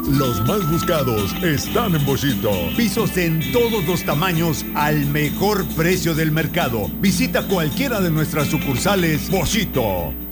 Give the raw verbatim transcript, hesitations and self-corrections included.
Los más buscados están en Boschito. Pisos en todos los tamaños al mejor precio del mercado. Visita cualquiera de nuestras sucursales Boschito.